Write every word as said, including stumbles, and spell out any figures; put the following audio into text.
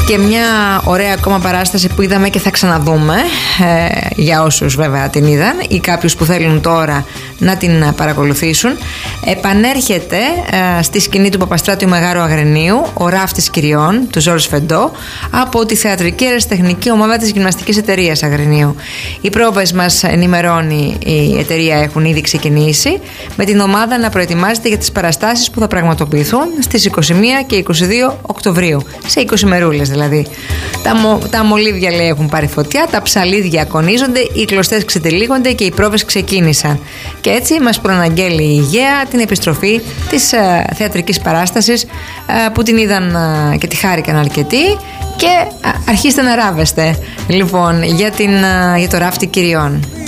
Και μια ωραία ακόμα παράσταση που είδαμε και θα ξαναδούμε, ε, για όσους βέβαια την είδαν ή κάποιους που θέλουν τώρα να την παρακολουθήσουν. Επανέρχεται ε, στη σκηνή του Παπαστράτιου Μεγάρου Αγρινίου ο Ράφτης Κυριών του Ζόρζ Φεντό από τη θεατρική αεραστεχνική ομάδα της Γυμναστικής Εταιρείας Αγρινίου. Οι πρόβες, μας ενημερώνει η εταιρεία, έχουν ήδη ξεκινήσει, με την ομάδα να προετοιμάζεται για τις παραστάσεις που θα πραγματοποιηθούν στις είκοσι μία και είκοσι δύο Οκτωβρίου, σε είκοσι μερούλες δηλαδή. Τα, μο, τα μολύβια, λέει, έχουν πάρει φωτιά, τα ψαλίδια ακονίζονται, οι κλωστές ξετυλίγονται και οι πρόβες ξεκίνησαν. Και έτσι μας προαναγγέλει η Αιγαία την επιστροφή της ε, θεατρικής παράστασης ε, που την είδαν ε, και τη χάρηκαν αρκετοί. Και ε, αρχίστε να ράβεστε λοιπόν για, την, ε, για το Ράφτη Κυριών.